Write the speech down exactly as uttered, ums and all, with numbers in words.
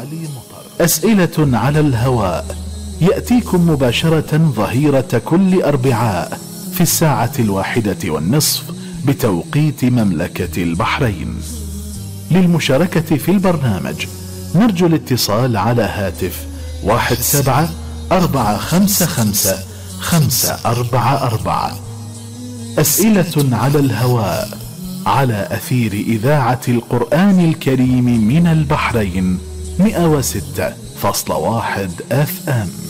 أسئلة على الهواء يأتيكم مباشرة ظهيرة كل أربعاء في الساعة الواحدة والنصف بتوقيت مملكة البحرين. للمشاركة في البرنامج نرجو الاتصال على هاتف واحد سبعة أربعة خمسة خمسة خمسة أربعة أربعة. أسئلة على الهواء على أثير إذاعة القرآن الكريم من البحرين مئة وستة فاصلة واحد اف ام.